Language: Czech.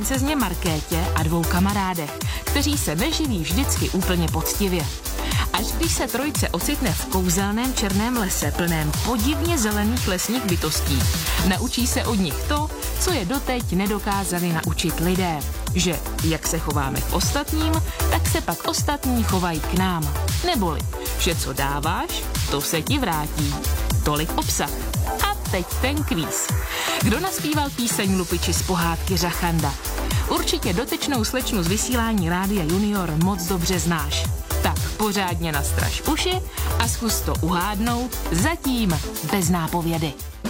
princezně Markétě a dvou kamarádech, kteří se neživí vždycky úplně poctivě. Až když se trojice ocitne v kouzelném černém lese plném podivně zelených lesních bytostí, naučí se od nich to, co je doteď nedokázali naučit lidé. Že jak se chováme k ostatním, tak se pak ostatní chovají k nám. Neboli, že co dáváš, to se ti vrátí. Tolik obsah. A teď ten kvíz. Kdo naspíval píseň Lupiči z pohádky Řachanda? Určitě dotyčnou slečnu z vysílání Rádia Junior moc dobře znáš. Tak pořádně nastraž uši a zkus to uhádnout, zatím bez nápovědy.